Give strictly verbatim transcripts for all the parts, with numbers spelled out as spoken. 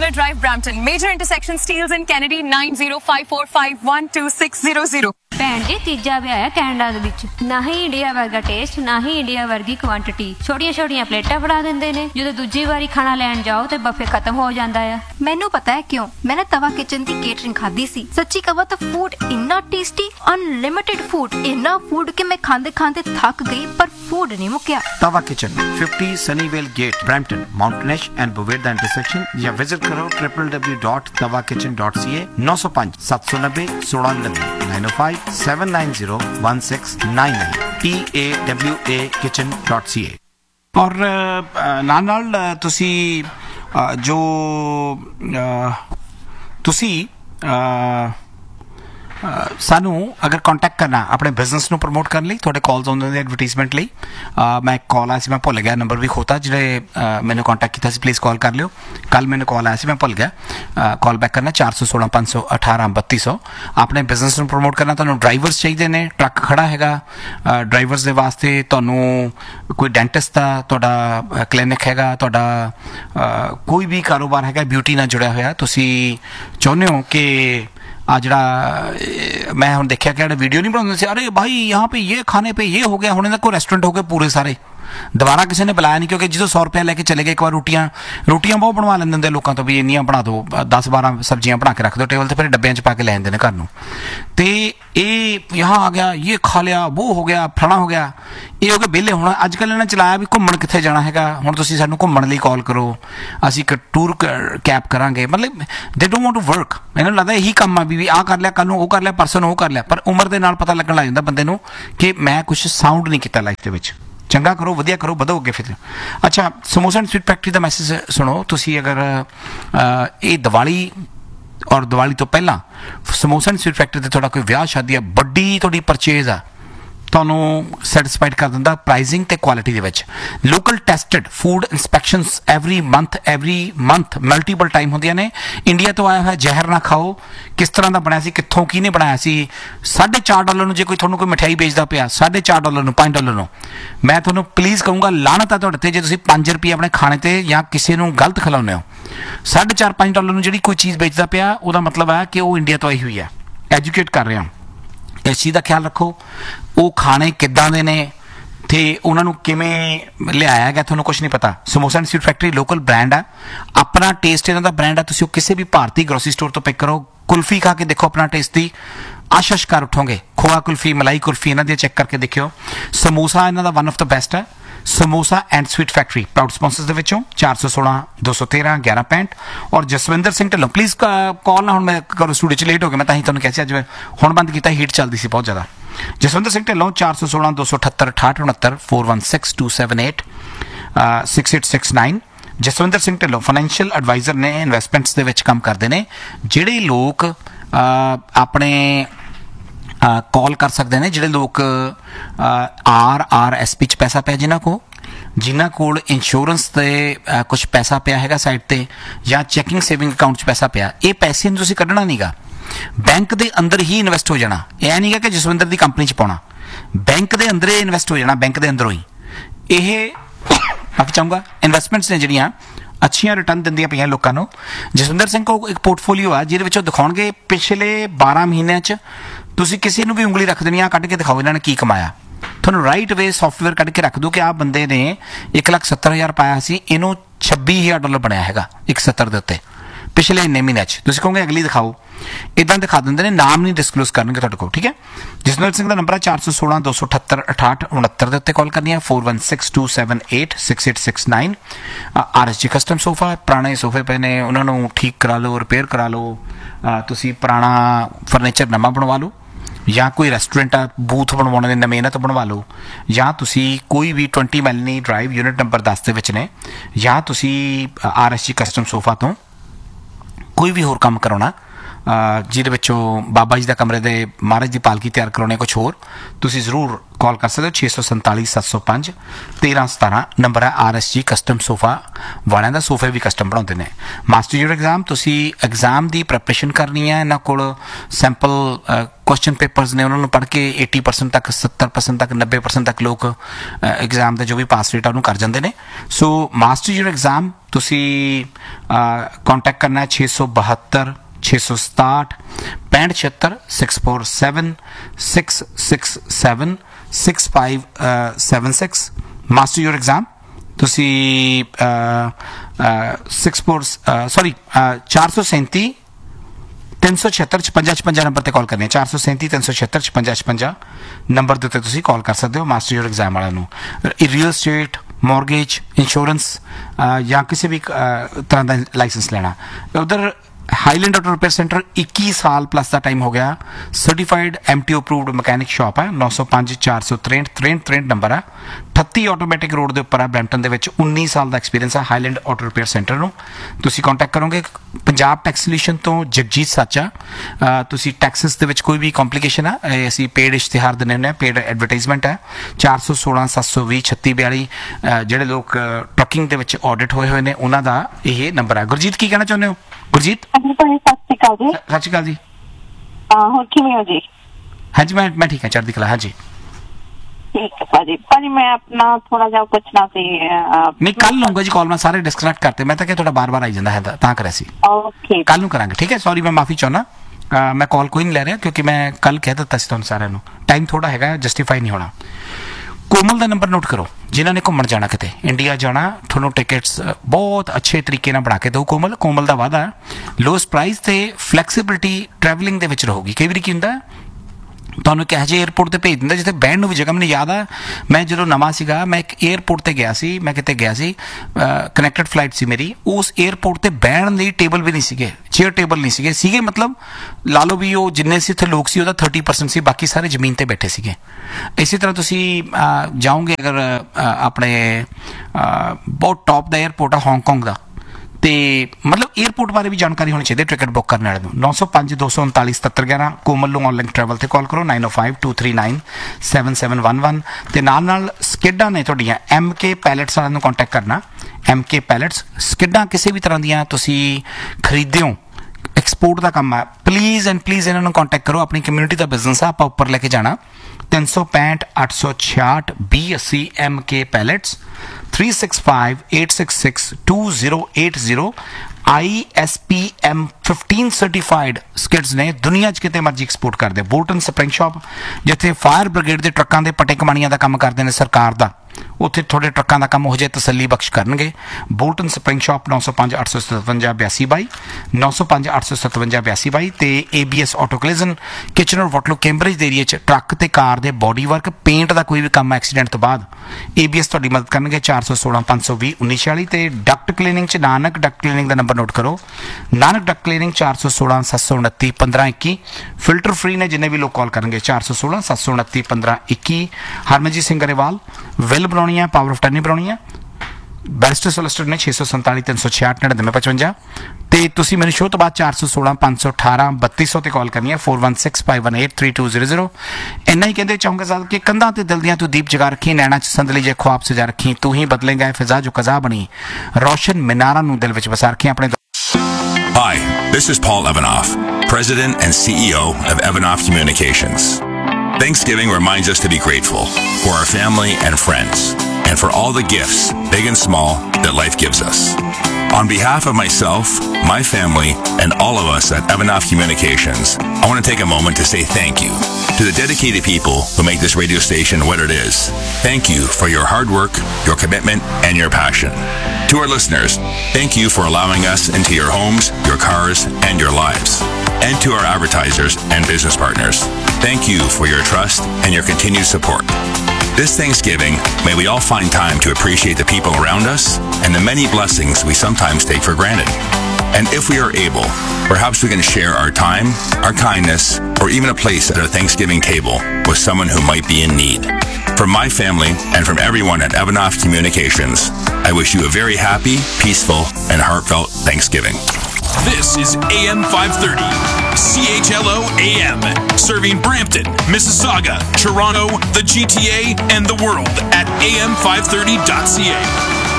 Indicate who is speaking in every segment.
Speaker 1: Victoria Drive, Brampton. Major intersection, Steeles and Kennedy, nine zero five four five one two six zero zero.
Speaker 2: ਭੈਣ ਜੀ ਤੀਜਾ ਵਿਆਹ ਹੈ Canada ਦੇ ਵਿੱਚ ਨਾ ਹੀ ਇੰਡੀਆ ਵਰਗਾ ਟੇਸਟ ਨਾ ਹੀ ਇੰਡੀਆ ਵਰਗੀ ਕੁਆਂਟੀਟੀ ਛੋਟੀਆਂ ਛੋਟੀਆਂ ਪਲੇਟਾਂ ਫੜਾ ਦਿੰਦੇ ਨੇ ਜਦੋਂ ਦੂਜੀ ਵਾਰੀ ਖਾਣਾ ਲੈਣ ਜਾਓ ਤੇ ਬਫੇ ਖਤਮ ਹੋ ਜਾਂਦਾ ਆ
Speaker 3: ਮੈਨੂੰ ਪਤਾ ਹੈ ਕਿਉਂ ਮੈਂ ਨਾ ਤਵਾ ਕਿਚਨ ਦੀ ਕੇਟਰਿੰਗ ਖਾਧੀ ਸੀ ਸੱਚੀ ਕਹਾਂ ਤਾਂ ਫੂਡ ਇੰਨਾ ਟੇਸਟੀ ਅਨਲਿਮਿਟਿਡ ਫੂਡ ਇੰਨਾ ਫੂਡ ਕਿ ਮੈਂ ਖਾਂਦੇ ਖਾਂਦੇ ਥੱਕ ਗਈ ਪਰ ਫੂਡ ਨਹੀਂ ਮੁੱਕਿਆ
Speaker 4: ਤਵਾ kitchen fifty Sunnyvale Gate Brampton Mountain Ash and Boveda the intersection ਜਾਂ ਵਿਜ਼ਿਟ ਕਰੋ w w w dot tawa kitchen dot c a nine oh five seven nine zero one six nine nine nine oh five seven nine zero one six nine nine T A W A kitchen dot c a
Speaker 5: ਔਰ ਨਾਲ ਨਾਲ ਤੁਸੀਂ ਜੋ ਤੁਸੀਂ ਸਾਨੂੰ ਅਗਰ contact ਕਰਨਾ ਆਪਣੇ ਬਿਜ਼ਨਸ ਨੂੰ ਪ੍ਰਮੋਟ ਕਰਨ ਲਈ ਤੁਹਾਡੇ ਕਾਲਸ ਆਉਂਦੇ ਨੇ ਐਡਵਰਟਾਈਜ਼ਮੈਂਟ ਲਈ ਮੈਂ ਇੱਕ ਕਾਲ ਆਇਆ ਸੀ ਮੈਂ ਭੁੱਲ ਗਿਆ ਨੰਬਰ ਵੀ ਖੋਤਾ ਜਿਹੜੇ ਮੈਨੂੰ ਕੰਟੈਕਟ ਕੀਤਾ ਸੀ ਪਲੀਜ਼ ਕਾਲ ਕਰ ਲਿਓ ਕੱਲ ਮੈਨੂੰ ਕਾਲ ਆਇਆ ਸੀ ਮੈਂ ਭੁੱਲ ਗਿਆ ਕਾਲ ਬੈਕ ਕਰਨਾ ਚਾਰ ਸੌ ਸੋਲਾਂ ਪੰਜ ਸੌ ਅਠਾਰਾਂ ਬੱਤੀ ਸੌ ਆਪਣੇ ਬਿਜ਼ਨਸ ਨੂੰ ਪ੍ਰਮੋਟ ਕਰਨਾ ਤੁਹਾਨੂੰ ਡਰਾਈਵਰਸ ਚਾਹੀਦੇ ਨੇ ਟਰੱਕ ਖੜਾ ਹੈਗਾ ਡਰਾਈਵਰਸ ਦੇ ਵਾਸਤੇ ਤੁਹਾਨੂੰ ਕੋਈ ਡੈਂਟਿਸਟ ਦਾ ਤੁਹਾਡਾ ਕਲੀਨਿਕ ਹੈਗਾ ਤੁਹਾਡਾ ਕੋਈ ਵੀ ਕਾਰੋਬਾਰ ਹੈਗਾ ਬਿਊਟੀ ਨਾਲ ਜੁੜਿਆ ਹੋਇਆ ਤੁਸੀਂ ਚਾਹੁੰਦੇ ਹੋ ਕਿ आ जरा मैं हम देखा कि वीडियो नहीं बनाते अरे भाई यहाँ पे ये खाने पे ये हो गया होने तक कोई रेस्टोरेंट हो गए पूरे सारे दोबारा किसी ने बुलाया नहीं क्योंकि जो सौ रुपया लेके चले गए एक बार रोटियां रोटियां बहुत बनवा लेंगे लोगों तो भी इन्नियां बना दो दस बारह सब्जियां बना के रख दो टेबल तो फिर डब्बियां च पा के ले आते हैं घर नूं ते ये यहाँ आ गया ये खा लिया वो हो गया फलाना हो गया ये हो गया विहले हुण अजकल इन्हें चलाया भी घूमण कित्थे जाना हैगा हुण तुसीं सानूं घूमण लई कॉल करो असीं एक टूर कैब करांगे मतलब they don't want to work इन्हां नूं लगदा यही काम आ भी आ कर लिया कल नूं वो कर लिया परसों नूं वो कर लिया पर उम्र दे नाल पता लगण लग जांदा बंदे नूं कि मैं कुछ साउंड नहीं कीता लाइफ दे विच चंगा करो वधिया करो वधो अगे फिर अच्छा समोसा एंड स्वीट फैक्ट्री का मैसेज सुनो तुसी अगर ये दिवाली और दिवाली तो पहला समोसा एंड स्वीट फैक्ट्री ते थोड़ा कोई ब्याह शादी है बड़ी थोड़ी परचेज आ ਤੁਹਾਨੂੰ ਸੈਟੀਸਫਾਈਡ ਕਰ ਦਿੰਦਾ ਪ੍ਰਾਈਸਿੰਗ ਤੇ ਕੁਆਲਿਟੀ ਦੇ ਵਿੱਚ local tested food inspections every month every month multiple time ਹੁੰਦੀਆਂ ਨੇ ਇੰਡੀਆ ਤੋਂ ਆਇਆ ਹੋਇਆ ਜ਼ਹਿਰ ਨਾ ਖਾਓ ਕਿਸ ਤਰ੍ਹਾਂ ਦਾ ਬਣਿਆ ਸੀ ਕਿੱਥੋਂ ਕਿਹਨੇ ਬਣਾਇਆ ਸੀ ਸਾਢੇ ਚਾਰ ਡਾਲਰ ਨੂੰ ਜੇ ਕੋਈ ਤੁਹਾਨੂੰ ਕੋਈ ਮਠਿਆਈ ਵੇਚਦਾ ਪਿਆ ਸਾਢੇ ਚਾਰ ਡਾਲਰ ਨੂੰ ਪੰਜ ਡਾਲਰ ਨੂੰ ਮੈਂ ਤੁਹਾਨੂੰ ਪਲੀਜ਼ ਕਹੂੰਗਾ ਲਾਹਨਤ ਆ ਤੁਹਾਡੇ ਤੇ ਜੇ ਤੁਸੀਂ ਪੰਜ ਰੁਪਏ ਆਪਣੇ ਖਾਣੇ ਤੇ ਜਾਂ ਕਿਸੇ ਨੂੰ ਗਲਤ ਖਿਲਾਉਂਦੇ ਹੋ ਸਾਢੇ ਚਾਰ ਪੰਜ ਡਾਲਰ ਨੂੰ ਜਿਹੜੀ ਕੋਈ ਚੀਜ਼ ਵੇਚਦਾ ਪਿਆ ਉਹਦਾ ਮਤਲਬ ਹੈ ਕਿ ਉਹ ਇੰਡੀਆ ਤੋਂ ਆਈ ਹੋਈ ਹੈ ਐਜੂਕੇਟ ਕਰ ਰਿਹਾ ਇਸ ਚੀਜ਼ ਦਾ ਖਿਆਲ ਰੱਖੋ ਉਹ ਖਾਣੇ ਕਿੱਦਾਂ ਦੇ ਨੇ ਤੇ ਉਹਨਾਂ ਨੂੰ ਕਿਵੇਂ ਲਿਆਇਆ ਗਿਆ ਤੁਹਾਨੂੰ ਕੁਝ ਨਹੀਂ ਪਤਾ samosa and sweet factory local brand ਆ ਆਪਣਾ ਟੇਸਟ ਇਹਨਾਂ ਦਾ ਬ੍ਰਾਂਡ ਆ ਤੁਸੀਂ ਉਹ ਕਿਸੇ ਵੀ ਭਾਰਤੀ ਗਰੋਸਰੀ ਸਟੋਰ ਤੋਂ ਪਿਕ ਕਰੋ ਕੁਲਫੀ ਖਾ ਕੇ ਦੇਖੋ ਆਪਣਾ ਟੇਸਟ ਦੀ ਆਸ਼ਸ਼ ਕਰ ਉਠੋਗੇ ਖੋਆ ਕੁਲਫੀ ਮਲਾਈ ਕੁਲਫੀ ਇਹਨਾਂ ਦੀ ਚੈੱਕ ਕਰਕੇ ਦੇਖਿਓ ਸਮੋਸਾ ਇਹਨਾਂ ਦਾ ਵਨ ਆਫ ਦਾ ਬੈਸਟ ਹੈ samosa and sweet factory proud sponsors ਦੇ ਵਿੱਚੋਂ ਚਾਰ ਸੌ ਸੋਲਾਂ ਦੋ ਸੌ ਤੇਰਾਂ ਗਿਆਰਾਂ ਪੈਂਹਠ ਔਰ ਜਸਵਿੰਦਰ ਸਿੰਘ ਢਿੱਲੋਂ ਪਲੀਜ਼ ਕਾਲ ਨਾ ਹੁਣ ਮੈਂ ਕਰੋ ਸਟੂਡੀਓ 'ਚ ਲੇਟ ਹੋ ਗਿਆ ਮੈਂ ਤਾਂ ਹੀ ਤੁਹਾਨੂੰ ਕਿਹਾ ਸੀ ਅੱਜ ਹੁਣ ਬੰਦ ਕੀਤਾ ਹੀਟ ਚੱਲਦੀ ਸੀ ਬਹੁਤ ਜ਼ਿਆਦਾ ਜਸਵਿੰਦਰ ਸਿੰਘ ਢਿੱਲੋਂ ਚਾਰ ਸੌ ਸੋਲਾਂ ਦੋ ਸੌ ਅਠੱਤਰ ਅਠਾਹਠ ਉਣੱਤਰ four one six to seven eight six eight six nine Jaswinder Singh Dhillon financial advisor ਨੇ ਇਨਵੈਸਟਮੈਂਟਸ ਦੇ ਵਿੱਚ ਕੰਮ ਕਰਦੇ ਨੇ ਜਿਹੜੇ ਲੋਕ ਆਪਣੇ ਕਾਲ ਕਰ ਸਕਦੇ ਨੇ ਜਿਹੜੇ ਲੋਕ ਆਰ ਆਰ ਐਸ ਪੀ 'ਚ ਪੈਸਾ ਪਿਆ ਜਿਨ੍ਹਾਂ ਕੋਲ ਜਿਨ੍ਹਾਂ ਕੋਲ ਇੰਸ਼ੋਰੈਂਸ 'ਤੇ ਕੁਛ ਪੈਸਾ ਪਿਆ ਹੈਗਾ ਸਾਈਡ 'ਤੇ ਜਾਂ ਚੈਕਿੰਗ ਸੇਵਿੰਗ ਅਕਾਊਂਟ 'ਚ ਪੈਸਾ ਪਿਆ ਇਹ ਪੈਸੇ ਨੂੰ ਤੁਸੀਂ ਕੱਢਣਾ ਨਹੀਂ ਗਾ ਬੈਂਕ ਦੇ ਅੰਦਰ ਹੀ ਇਨਵੈਸਟ ਹੋ ਜਾਣਾ ਇਹ ਨਹੀਂ ਗਾ ਕਿ ਜਸਵਿੰਦਰ ਦੀ ਕੰਪਨੀ 'ਚ ਪਾਉਣਾ ਬੈਂਕ ਦੇ ਅੰਦਰ ਹੀ ਇਨਵੈਸਟ ਹੋ ਜਾਣਾ ਬੈਂਕ ਦੇ ਅੰਦਰੋਂ ਹੀ ਇਹ ਬਾਕੀ ਚਾਹੂੰਗਾ ਇਨਵੈਸਟਮੈਂਟਸ ਨੇ ਜਿਹੜੀਆਂ ਅੱਛੀਆਂ ਰਿਟਰਨ ਦਿੰਦੀਆਂ ਪਈਆਂ ਲੋਕਾਂ ਨੂੰ ਜਸਵਿੰਦਰ ਸਿੰਘ ਕੋਲ ਇੱਕ ਪੋਰਟਫੋਲੀਓ ਆ ਜਿਹਦੇ ਵਿੱਚੋਂ ਦਿਖਾਉਣਗੇ ਪਿਛਲੇ ਬਾਰਾਂ ਮਹੀਨਿਆਂ 'ਚ ਤੁਸੀਂ ਕਿਸੇ ਨੂੰ ਵੀ ਉਂਗਲੀ ਰੱਖ ਦੇਣੀ ਆ ਕੱਢ ਕੇ ਦਿਖਾਓ ਇਹਨਾਂ ਨੇ ਕੀ ਕਮਾਇਆ ਤੁਹਾਨੂੰ ਰਾਈਟ ਵੇ ਸੌਫਟਵੇਅਰ ਕੱਢ ਕੇ ਰੱਖ ਦਿਓ ਕਿ ਆਹ ਬੰਦੇ ਨੇ ਇੱਕ ਲੱਖ ਸੱਤਰ ਹਜ਼ਾਰ ਪਾਇਆ ਸੀ ਇਹਨੂੰ ਛੱਬੀ ਹਜ਼ਾਰ ਡਾਲਰ ਬਣਿਆ ਹੈਗਾ ਇੱਕ ਸੱਤਰ ਦੇ ਉੱਤੇ ਪਿਛਲੇ ਇੰਨੇ ਮਹੀਨਿਆਂ 'ਚ ਤੁਸੀਂ ਕਹੋਗੇ ਅਗਲੀ ਦਿਖਾਓ ਇੱਦਾਂ ਦਿਖਾ ਦਿੰਦੇ ਨੇ ਨਾਮ ਨਹੀਂ ਡਿਸਕਲੋਜ਼ ਕਰਨਗੇ ਤੁਹਾਡੇ ਕੋਲ ਠੀਕ ਹੈ ਜਸਵਿੰਦਰ ਸਿੰਘ ਦਾ ਨੰਬਰ ਹੈ ਚਾਰ ਸੌ ਸੋਲਾਂ ਦੋ ਸੌ ਅਠੱਤਰ ਅਠਾਹਠ ਉਣੱਤਰ ਦੇ ਉੱਤੇ ਕਾਲ ਕਰਨੀ ਹੈ four one six to seven eight six eight six nine R S ਜੀ ਕਸਟਮ ਸੋਫਾ ਪੁਰਾਣੇ ਸੋਫੇ ਪਏ ਨੇ ਉਹਨਾਂ ਨੂੰ ਠੀਕ ਕਰਾ ਲਓ ਰਿਪੇਅਰ ਕਰਾ ਲਓ ਤੁਸੀਂ ਪੁਰਾਣਾ ਫਰਨੀਚਰ ਨਵਾਂ ਬਣਵਾ ਲਓ ਜਾਂ ਕੋਈ ਰੈਸਟੋਰੈਂਟ ਆ ਬੂਥ ਬਣਵਾਉਣੇ ਦੇ ਨਵੇਂ ਇਹਨਾਂ ਤੋਂ ਬਣਵਾ ਲਓ ਜਾਂ ਤੁਸੀਂ ਕੋਈ ਵੀ ਟਵੰਟੀ ਮੈਲਨੀ ਡਰਾਈਵ ਯੂਨਿਟ ਨੰਬਰ ਦਸ ਦੇ ਵਿੱਚ ਨੇ ਜਾਂ ਤੁਸੀਂ ਆਰ ਐਸ ਜੀ ਕਸਟਮ ਸੋਫਾ ਤੋਂ ਕੋਈ ਵੀ ਹੋਰ ਕੰਮ ਕਰਾਉਣਾ ਜਿਹਦੇ ਵਿੱਚੋਂ ਬਾਬਾ ਜੀ ਦਾ ਕਮਰੇ ਦੇ ਮਹਾਰਾਜ ਦੀ ਪਾਲਕੀ ਤਿਆਰ ਕਰਾਉਣੇ ਕੁਛ ਹੋਰ ਤੁਸੀਂ ਜ਼ਰੂਰ ਕਾਲ ਕਰ ਸਕਦੇ ਹੋ ਛੇ ਸੌ ਸੰਤਾਲੀ ਸੱਤ ਸੌ ਪੰਜ ਤੇਰਾਂ ਸਤਾਰਾਂ ਨੰਬਰ ਹੈ ਆਰ ਐਸ ਜੀ ਕਸਟਮ ਸੋਫਾ ਵਾਲਿਆਂ ਦਾ ਸੋਫੇ ਵੀ ਕਸਟਮ ਬਣਾਉਂਦੇ ਨੇ ਮਾਸਟਰ ਯੂਰ ਐਗਜ਼ਾਮ ਤੁਸੀਂ ਐਗਜ਼ਾਮ ਦੀ ਪ੍ਰੈਪਰੇਸ਼ਨ ਕਰਨੀ ਹੈ ਇਹਨਾਂ ਕੋਲ ਸੈਂਪਲ ਕੁਐਸਚਨ ਪੇਪਰਸ ਨੇ ਉਹਨਾਂ ਨੂੰ ਪੜ੍ਹ ਕੇ eighty percent ਤੱਕ seventy percent ਤੱਕ ninety percent ਤੱਕ ਲੋਕ ਐਗਜ਼ਾਮ ਦਾ ਜੋ ਵੀ ਪਾਸ ਰੇਟ ਆ ਉਹਨੂੰ ਕਰ ਜਾਂਦੇ ਨੇ ਸੋ ਮਾਸਟਰ ਯੂਰ ਐਗਜ਼ਾਮ ਤੁਸੀਂ ਕੰਟੈਕਟ ਕਰਨਾ ਹੈ ਛੇ ਸੌ ਬਹੱਤਰ ਛੇ ਸੌ ਸਤਾਹਠ ਪੈਂਹਠ ਛਿਹੱਤਰ six four seven six six seven six five seven six master your exam ਤੁਸੀਂ ਸਿਕਸ ਫੋਰ ਸੌਰੀ ਚਾਰ ਸੌ ਸੈਂਤੀ ਤਿੰਨ ਸੌ ਛਿਹੱਤਰ ਛਪੰਜਾ ਛਪੰਜਾ ਨੰਬਰ ਤੇ ਕਾਲ ਕਰਨੀ ਹੈ ਚਾਰ ਸੌ ਸੈਂਤੀ ਤਿੰਨ ਸੌ ਛਿਹੱਤਰ ਛਪੰਜਾ ਛਪੰਜਾ ਨੰਬਰ ਦੇ ਉੱਤੇ ਤੁਸੀਂ ਕਾਲ ਕਰ ਸਕਦੇ ਹੋ ਮਾਸਟਰ ਯੂਰ ਐਗਜ਼ਾਮ ਵਾਲਿਆਂ ਨੂੰ ਰੀਅਲ estate ਮੌਰਗੇਜ ਇੰਸ਼ੋਰੈਂਸ ਜਾਂ ਕਿਸੇ ਵੀ ਤਰ੍ਹਾਂ ਦਾ ਲਾਇਸੈਂਸ ਲੈਣਾ ਉਧਰ ਹਾਈਲੈਂਡ ਆਟੋ ਰਿਪੇਅਰ ਸੈਂਟਰ ਇੱਕੀ ਸਾਲ ਪਲੱਸ ਦਾ ਟਾਈਮ ਹੋ ਗਿਆ certified M T O approved mechanic shop ਹੈ ਨੌ ਸੌ ਪੰਜ ਚਾਰ ਸੌ ਤਰੇਂਹਠ ਤਰੇਂਹਠ ਤਰੇਂਹਠ ਨੰਬਰ ਹੈ ਅਠੱਤੀ ਆਟੋਮੈਟਿਕ ਰੋਡ ਦੇ ਉੱਪਰ ਹੈ ਬਰੈਂਪਟਨ ਦੇ ਵਿੱਚ ਉੱਨੀ ਸਾਲ ਦਾ ਐਕਸਪੀਰੀਅੰਸ ਹੈ ਹਾਈਲੈਂਡ ਆਟੋ ਰਿਪੇਅਰ ਸੈਂਟਰ ਨੂੰ ਤੁਸੀਂ ਕੰਟੈਕਟ ਕਰੋਗੇ ਪੰਜਾਬ ਟੈਕਸ ਸੋਲਿਊਸ਼ਨ ਤੋਂ ਜਗਜੀਤ ਸਾਚਾ ਤੁਸੀਂ ਟੈਕਸਿਸ ਦੇ ਵਿੱਚ ਕੋਈ ਵੀ ਕੰਪਲੀਕੇਸ਼ਨ ਆ ਅਸੀਂ ਪੇਡ ਇਸ਼ਤਿਹਾਰ ਦਿੰਦੇ ਹੁੰਦੇ ਹਾਂ ਪੇਡ ਐਡਵਰਟਾਈਜ਼ਮੈਂਟ ਹੈ ਚਾਰ ਸੌ ਸੋਲਾਂ ਸੱਤ ਸੌ ਵੀਹ ਛੱਤੀ ਬਿਆਲੀ ਜਿਹੜੇ ਲੋਕ ਟਰੱਕਿੰਗ ਦੇ ਵਿੱਚ ਆਡਿਟ ਹੋਏ ਹੋਏ ਨੇ ਉਹਨਾਂ ਦਾ ਇਹ ਨੰਬਰ ਹੈ ਗੁਰਜੀਤ ਕੀ ਕਹਿਣਾ ਚਾਹੁੰਦੇ ਹੋ ਗੁਰਜੀਤ
Speaker 6: ਸਤਿ ਸ਼੍ਰੀ ਅਕਾਲ ਜੀ
Speaker 5: ਸਤਿ ਸ਼੍ਰੀ ਅਕਾਲ ਜੀ
Speaker 6: ਹੋਰ ਕਿਵੇਂ ਹੋ ਜੀ
Speaker 5: ਹਾਂਜੀ ਮੈਂ ਮੈਂ ਠੀਕ ਹਾਂ ਚੜ੍ਹਦੀ ਕਲਾ ਹਾਂਜੀ
Speaker 6: ਠੀਕ ਹੈ ਭਾਜੀ ਭਾਜੀ ਮੈਂ ਆਪਣਾ ਥੋੜਾ ਜਿਹਾ ਪੁੱਛਣਾ ਸੀ
Speaker 5: ਨਹੀਂ ਕੱਲ ਲਊਂਗਾ ਜੀ ਕਾਲ ਮੈਂ ਸਾਰੇ ਡਿਸਕਨੈਕਟ ਕਰਤੇ ਮੈਂ ਤਾਂ ਕਿ ਤੁਹਾਡਾ ਬਾਰ-ਬਾਰ ਆਈ ਜਾਂਦਾ ਹੈ ਤਾਂ ਕਰਿਆ ਸੀ
Speaker 6: ਓਕੇ
Speaker 5: ਕੱਲ ਨੂੰ ਕਰਾਂਗੇ ਠੀਕ ਹੈ ਸੌਰੀ ਮੈਂ ਮਾਫੀ ਚਾਹੁੰਦਾ ਮੈਂ ਕਾਲ ਕੋਈ ਨਹੀਂ ਲੈ ਰਿਹਾ ਕਿਉਂਕਿ ਮੈਂ ਕੱਲ ਕਹਿ ਦਿੱਤਾ ਸੀ ਤੁਹਾਨੂੰ ਸਾਰਿਆਂ ਨੂੰ ਟਾਈਮ ਥੋੜਾ ਹੈਗਾ ਜਸਟੀਫਾਈ ਨਹੀਂ ਹੋਣਾ ਕੋਮਲ ਦਾ ਨੰਬਰ ਨੋਟ ਕਰੋ ਜਿਨ੍ਹਾਂ ਨੇ ਘੁੰਮਣ ਜਾਣਾ ਕਿਤੇ ਇੰਡੀਆ ਜਾਣਾ ਤੁਹਾਨੂੰ ਟਿਕਟਸ ਬਹੁਤ ਅੱਛੇ ਤਰੀਕੇ ਨਾਲ ਬਣਾ ਕੇ ਦਿਓ ਕੋਮਲ ਕੋਮਲ ਦਾ ਵਾਅਦਾ ਲੋਸਟ ਪ੍ਰਾਈਸ ਤੇ ਫਲੈਕਸੀਬਿਲਿਟੀ ਟਰੈਵਲਿੰਗ ਦੇ ਵਿੱਚ ਰਹੂਗੀ ਕਈ ਵਾਰੀ ਕੀ ਹੁੰਦਾ ਤੁਹਾਨੂੰ ਇੱਕ ਇਹੋ ਜਿਹੇ ਏਅਰਪੋਰਟ ਤੇ ਭੇਜ ਦਿੰਦਾ ਜਿੱਥੇ ਬਹਿਣ ਨੂੰ ਵੀ ਜਗ੍ਹਾ ਮੈਨੂੰ ਯਾਦ ਆ ਮੈਂ ਜਦੋਂ ਨਵਾਂ ਸੀਗਾ ਮੈਂ ਇੱਕ ਏਅਰਪੋਰਟ ਤੇ ਗਿਆ ਸੀ ਮੈਂ ਕਿਤੇ ਗਿਆ ਸੀ ਕਨੈਕਟਡ ਫਲਾਈਟ ਸੀ ਮੇਰੀ ਉਸ ਏਅਰਪੋਰਟ ਤੇ ਬਹਿਣ ਲਈ ਟੇਬਲ ਵੀ ਨਹੀਂ ਸੀਗੇ ਚੇਅਰ ਟੇਬਲ ਨਹੀਂ ਸੀਗੇ ਸੀਗੇ ਮਤਲਬ ਲਾ ਲਓ ਵੀ ਉਹ ਜਿੰਨੇ ਸੀ ਉੱਥੇ ਲੋਕ ਸੀ ਉਹਦਾ thirty percent ਸੀ ਬਾਕੀ ਸਾਰੇ ਜ਼ਮੀਨ ਤੇ ਬੈਠੇ ਸੀਗੇ ਇਸੇ ਤਰ੍ਹਾਂ ਤੁਸੀਂ ਜਾਓਗੇ ਅਗਰ ਆਪਣੇ ਬਹੁਤ ਟੌਪ ਦਾ ਏਅਰਪੋਰਟ ਆ ਹਾਂਗਕਾਂਗ ਦਾ ਤੇ ਮਤਲਬ ਏਅਰਪੋਰਟ ਬਾਰੇ ਵੀ ਜਾਣਕਾਰੀ ਹੋਣੀ ਚਾਹੀਦੀ ਟਿਕਟ ਬੁੱਕ ਕਰਨ ਵਾਲੇ ਨੂੰ ਨੌ ਸੌ ਪੰਜ ਦੋ ਸੌ ਉਨਤਾਲੀ ਸਤੱਤਰ ਗਿਆਰਾਂ ਕੋਮਲ ਨੂੰ ਆਨਲਾਈਨ ਟਰੈਵਲ ਤੇ ਕਾਲ ਕਰੋ nine oh five two three nine seven seven one one ਤੇ ਨਾਲ ਨਾਲ ਸਕਿੱਡਾਂ ਨੇ ਤੁਹਾਡੀਆਂ ਐਮ ਕੇ ਪੈਲਟਸ ਵਾਲਿਆਂ ਨੂੰ ਕੰਟੈਕਟ ਕਰਨਾ ਐਮ ਕੇ ਪੈਲਟਸ ਸਕਿੱਡਾਂ ਕਿਸੇ ਵੀ ਤਰ੍ਹਾਂ ਦੀਆਂ ਤੁਸੀਂ ਖਰੀਦਦੇ ਹੋ ਐਕਸਪੋਰਟ ਦਾ ਕੰਮ ਹੈ ਪਲੀਜ਼ ਐਂਡ ਪਲੀਜ਼ ਇਹਨਾਂ ਨੂੰ ਕੰਟੈਕਟ ਕਰੋ ਆਪਣੀ ਕਮਿਊਨਿਟੀ ਦਾ ਬਿਜ਼ਨਸ ਆ ਆਪਾਂ ਉੱਪਰ ਲੈ ਕੇ ਜਾਣਾ ਤਿੰਨ ਸੌ ਪੈਂਹਠ ਅੱਠ ਸੌ ਛਿਆਹਠ ਵੀਹ ਅੱਸੀ M K ਪੈਲਟਸ three six five eight six six two zero eight zero I S P M fifteen certified ਸਕਿਡਸ ਨੇ ਦੁਨੀਆ 'ਚ ਕਿਤੇ ਮਰਜ਼ੀ ਐਕਸਪੋਰਟ ਕਰਦੇ ਬੋਲਟਨ ਸਪਰਿੰਗ ਸ਼ਾਪ ਜਿੱਥੇ ਫਾਇਰ ਬ੍ਰਿਗੇਡ ਦੇ ਟਰੱਕਾਂ ਦੇ ਪੱਟੇ ਕਮਾਣੀਆਂ ਦਾ ਕੰਮ ਕਰਦੇ ਨੇ ਸਰਕਾਰ ਦਾ ਉੱਥੇ ਤੁਹਾਡੇ ਟਰੱਕਾਂ ਦਾ ਕੰਮ ਹੋ ਜਾਏ ਤਸੱਲੀ ਬਖਸ਼ ਕਰਨਗੇ ਬੋਲਟਨ ਸਪਰਿੰਗ ਸ਼ਾਪ ਨੌ ਸੌ ਪੰਜ ਅੱਠ ਸੌ ਸਤਵੰਜਾ ਬਿਆਸੀ ਬਾਈ ਨੌ ਸੌ ਪੰਜ ਅੱਠ ਸੌ ਸਤਵੰਜਾ ਬਿਆਸੀ ਬਾਈ ਤੇ A B S auto ਕਲਿਜ਼ਨ Kitchener ਵਾਟਲੋ Cambridge ਦੇ ਏਰੀਆ 'ਚ ਟਰੱਕ ਤੇ ਕਾਰ ਦੇ ਬੋਡੀ ਵਰਕ ਪੇਂਟ ਦਾ ਕੋਈ ਵੀ ਕੰਮ ਐਕਸੀਡੈਂਟ ਤੋਂ ਬਾਅਦ A B S ਤੁਹਾਡੀ ਮਦਦ ਕਰਨਗੇ ਚਾਰ ਸੌ ਸੋਲਾਂ ਪੰਜ ਸੌ ਵੀਹ ਉੱਨੀ ਛਿਆਲੀ ਤੇ ਡਕਟ ਕਲੀਨਿੰਗ 'ਚ ਨਾਨਕ ਡਕਟ ਕਲੀਨਿੰਗ ਦਾ ਨੰਬਰ ਨੋਟ ਕਰੋ ਨਾਨਕ ਡਕਟ ਕਲੀਨਿੰਗ ਚਾਰ ਸੌ ਸੋਲਾਂ ਸੱਤ ਸੌ ਉਨੱਤੀ ਪੰਦਰਾਂ ਇੱਕੀ ਫਿਲਟਰ ਫ੍ਰੀ ਨੇ ਜਿੰਨੇ ਵੀ ਲੋਕ ਕਾਲ ਕਰਨਗੇ ਚਾਰ ਸੌ ਸੋਲਾਂ ਸੱਤ ਸੌ ਉਨੱਤੀ ਪੰਦਰਾਂ ਇੱਕੀ ਹਰਮਨਜੀਤ ਸਿੰਘ ਗਰੇਵਾਲ ਵਿਲ ਬਣਾਉਣੀ ਹੈ ਪਾਵਰ ਆਫ ਟਰਨੀ ਬਣਾਉਣੀ ਹੈ ਬੈਰਿਸਟਰ ਸੋਲਿਸਟਰ ਨੇ ਛੇ ਸੌ ਸੰਤਾਲੀ ਤਿੰਨ ਸੌ ਛਿਆਹਠ ਨੜਿਨਵੇਂ ਪਚਵੰਜਾ ਤੇ ਤੁਸੀਂ ਮੈਨੂੰ ਸ਼ੋਅ ਤੋਂ ਬਾਅਦ ਚਾਰ ਸੌ ਸੋਲਾਂ ਪੰਜ ਸੌ ਅਠਾਰਾਂ ਬੱਤੀ ਸੌ ਤੇ ਕਾਲ ਕਰਨੀ ਹੈ four one six five one eight three two zero zero ਇੰਨਾ ਹੀ ਕਹਿੰਦੇ ਚਾਹੂੰਗਾ ਸਾਲ ਕਿ ਕੰਧਾਂ ਤੇ ਦਿਲ ਦੀਆਂ ਤੂੰ ਦੀਪ ਜਗਾ ਰੱਖੀ ਨੈਣਾ ਚ ਸੰਦਲੀ ਜੇ ख्वाब ਸਜਾ ਰੱਖੀ ਤੂੰ ਹੀ ਬਦਲੇਗਾ ਇਹ ਫਿਜ਼ਾ ਜੋ ਕਜ਼ਾ ਬਣੀ ਰੋਸ਼ਨ ਮਿਨਾਰਾਂ ਨੂੰ ਦਿਲ ਵਿੱਚ ਵਸਾ ਰੱਖੀ ਆਪਣੇ
Speaker 7: Hi, this is Paul Evanoff, President and C E O of Evanoff Communications. Thanksgiving reminds us to be grateful for our family and friends, and for all the gifts, big and small, that life gives us. On behalf of myself, my family, and all of us at Evanoff Communications, I want to take a moment to say thank you to the dedicated people who make this radio station what it is. Thank you for your hard work, your commitment, and your passion. To our listeners, thank you for allowing us into your homes, your cars, and your lives. And to our advertisers and business partners, thank you for your trust and your continued support. This Thanksgiving, may we all find time to appreciate the people around us and the many blessings we sometimes take for granted. And if we are able, perhaps we can share our time, our kindness, or even a place at our Thanksgiving table with someone who might be in need. From my family and from everyone at Evanoff Communications, I wish you a very happy, peaceful, and heartfelt Thanksgiving.
Speaker 8: This is A M five thirty, C H L O A M, serving Brampton, Mississauga, Toronto, the G T A, and the world at A M five thirty dot C A.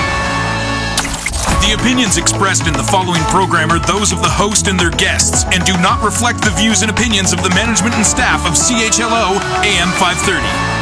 Speaker 8: The opinions expressed in the following program are those of the host and their guests and do not reflect the views and opinions of the management and staff of C H L O A M five thirty.